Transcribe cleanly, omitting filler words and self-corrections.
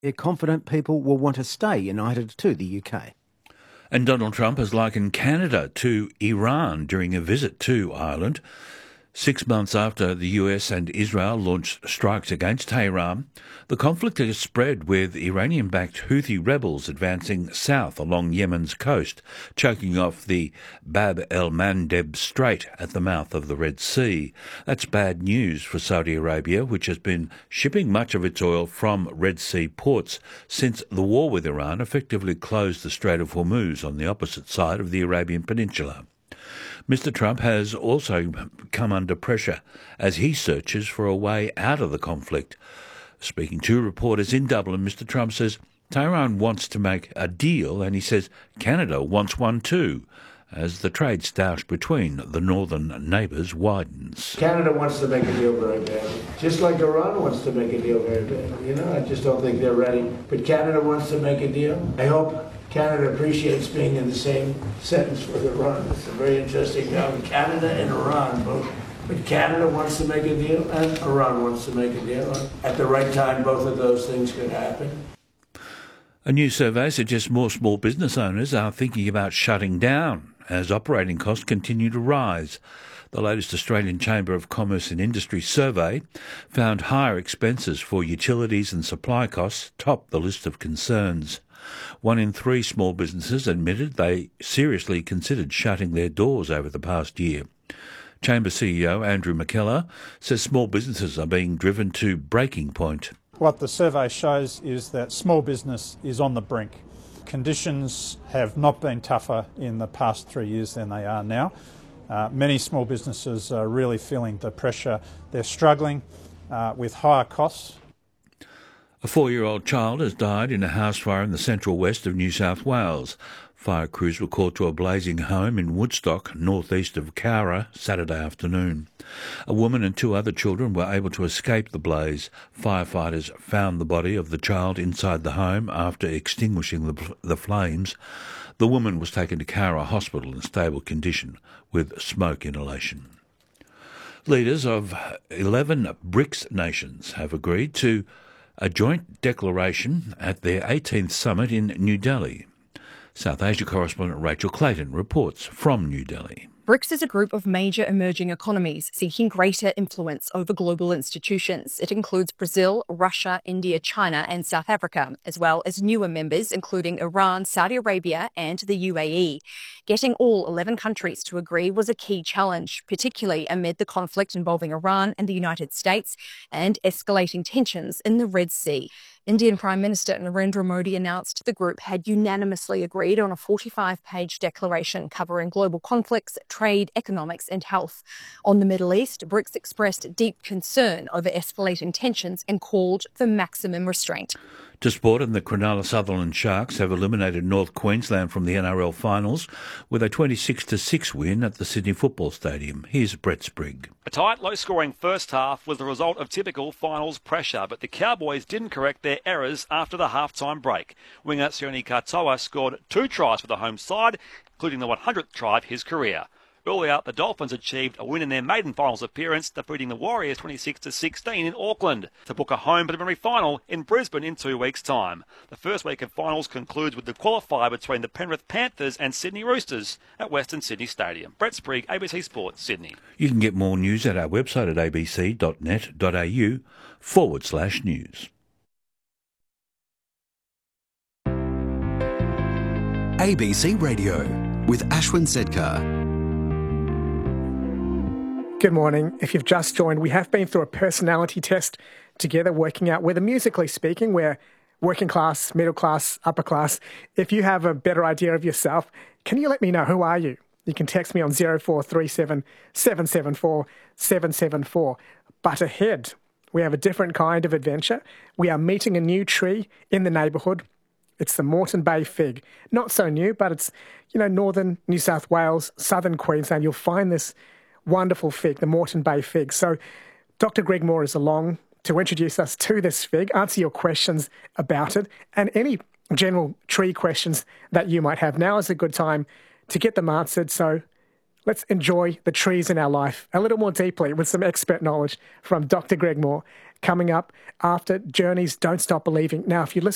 They're confident people will want to stay united to the UK. And Donald Trump has likened Canada to Iran during a visit to Ireland. 6 months after the US and Israel launched strikes against Tehran, the conflict has spread, with Iranian-backed Houthi rebels advancing south along Yemen's coast, choking off the Bab el-Mandeb Strait at the mouth of the Red Sea. That's bad news for Saudi Arabia, which has been shipping much of its oil from Red Sea ports since the war with Iran effectively closed the Strait of Hormuz on the opposite side of the Arabian Peninsula. Mr. Trump has also come under pressure as he searches for a way out of the conflict. Speaking to reporters in Dublin, Mr. Trump says Tehran wants to make a deal, and he says Canada wants one too, as the trade stoush between the northern neighbours widens. Canada wants to make a deal very badly, just like Iran wants to make a deal very badly. I just don't think they're ready. But Canada wants to make a deal. I hope Canada appreciates being in the same sentence with Iran. It's a very interesting now. Canada and Iran both. But Canada wants to make a deal and Iran wants to make a deal. At the right time, both of those things could happen. A new survey suggests more small business owners are thinking about shutting down as operating costs continue to rise. The latest Australian Chamber of Commerce and Industry survey found higher expenses for utilities and supply costs topped the list of concerns. 1 in 3 small businesses admitted they seriously considered shutting their doors over the past year. Chamber CEO Andrew McKellar says small businesses are being driven to breaking point. What the survey shows is that small business is on the brink. Conditions have not been tougher in the past 3 years than they are now. Many small businesses are really feeling the pressure. They're struggling with higher costs. A 4-year-old child has died in a house fire in the central west of New South Wales. Fire crews were called to a blazing home in Woodstock, northeast of Cowra, Saturday afternoon. A woman and 2 other children were able to escape the blaze. Firefighters found the body of the child inside the home after extinguishing the flames. The woman was taken to Cowra Hospital in stable condition with smoke inhalation. Leaders of 11 BRICS nations have agreed to a joint declaration at their 18th summit in New Delhi. South Asia correspondent Rachel Clayton reports from New Delhi. BRICS is a group of major emerging economies seeking greater influence over global institutions. It includes Brazil, Russia, India, China and South Africa, as well as newer members including Iran, Saudi Arabia and the UAE. Getting all 11 countries to agree was a key challenge, particularly amid the conflict involving Iran and the United States and escalating tensions in the Red Sea. Indian Prime Minister Narendra Modi announced the group had unanimously agreed on a 45-page declaration covering global conflicts, trade, economics and health. On the Middle East, BRICS expressed deep concern over escalating tensions and called for maximum restraint. To sport, and the Cronulla Sutherland Sharks have eliminated North Queensland from the NRL finals with a 26-6 win at the Sydney Football Stadium. Here's Brett Sprigg. A tight, low-scoring first half was the result of typical finals pressure, but the Cowboys didn't correct their errors after the half-time break. Winger Sione Katoa scored 2 tries for the home side, including the 100th try of his career. Earlier, the Dolphins achieved a win in their maiden finals appearance, defeating the Warriors 26-16 in Auckland to book a home preliminary final in Brisbane in 2 weeks' time. The first week of finals concludes with the qualifier between the Penrith Panthers and Sydney Roosters at Western Sydney Stadium. Brett Sprigg, ABC Sports, Sydney. You can get more news at our website at abc.net.au/news. ABC Radio with Ashwin Sedkar. Good morning. If you've just joined, we have been through a personality test together, working out whether, musically speaking, we're working class, middle class, upper class. If you have a better idea of yourself, can you let me know? Who are you? You can text me on 0437 774 774. But ahead, we have a different kind of adventure. We are meeting a new tree in the neighbourhood. It's the Moreton Bay fig. Not so new, but it's, northern New South Wales, southern Queensland. You'll find this wonderful fig, the Moreton Bay fig. So Dr. Greg Moore is along to introduce us to this fig, answer your questions about it, and any general tree questions that you might have. Now is a good time to get them answered. So let's enjoy the trees in our life a little more deeply with some expert knowledge from Dr. Greg Moore coming up after Journey's Don't Stop Believing. Now, if you listen